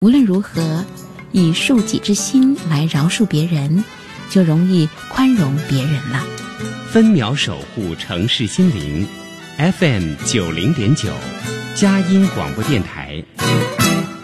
无论如何，以恕己之心来饶恕别人，就容易宽容别人了。 分秒守护城市心灵 ，FM 90.9，佳音广播电台。